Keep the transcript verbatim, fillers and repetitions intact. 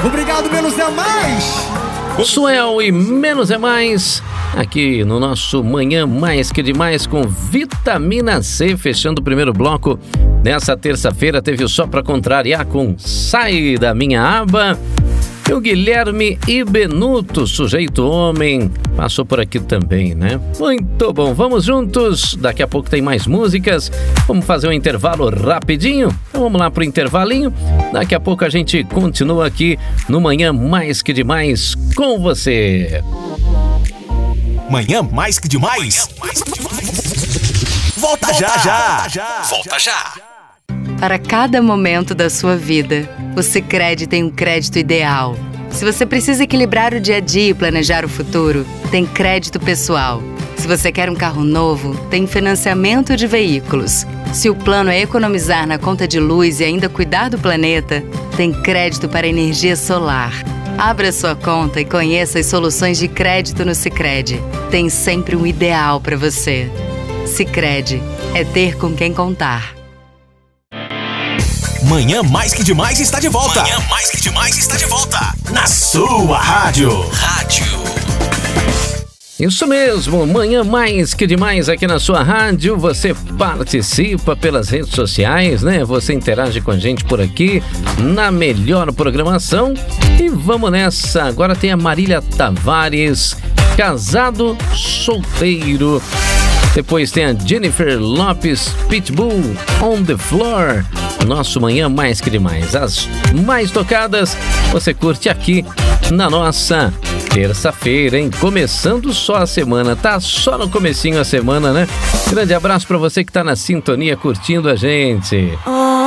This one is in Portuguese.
Obrigado, menos é mais. Suel e Menos é Mais, aqui no nosso Manhã Mais Que Demais com Vitamina C, fechando o primeiro bloco. Nessa terça-feira teve o Só Pra Contrariar com Sai da Minha Aba. E o Guilherme Ibenuto, Sujeito Homem, passou por aqui também, né? Muito bom, vamos juntos, daqui a pouco tem mais músicas, vamos fazer um intervalo rapidinho, então vamos lá pro intervalinho, daqui a pouco a gente continua aqui no Manhã Mais Que Demais com você. Manhã Mais Que Demais? Manhã Mais Que Demais. Volta, Volta já, já, já, volta já. Para cada momento da sua vida, o Sicredi tem um crédito ideal. Se você precisa equilibrar o dia a dia e planejar o futuro, tem crédito pessoal. Se você quer um carro novo, tem financiamento de veículos. Se o plano é economizar na conta de luz e ainda cuidar do planeta, tem crédito para energia solar. Abra sua conta e conheça as soluções de crédito no Sicredi. Tem sempre um ideal para você. Sicredi é ter com quem contar. Manhã Mais Que Demais está de volta. Manhã Mais Que Demais está de volta. Na sua rádio. Rádio. Isso mesmo, Manhã Mais Que Demais aqui na sua rádio. Você participa pelas redes sociais, né? Você interage com a gente por aqui na melhor programação. E vamos nessa. Agora tem a Marília Tavares, Casado Solteiro. Depois tem a Jennifer Lopes, Pitbull, On The Floor. Nosso Manhã Mais Que Demais. As mais tocadas você curte aqui na nossa terça-feira, hein? Começando só a semana, tá só no comecinho a semana, né? Grande abraço pra você que tá na sintonia curtindo a gente.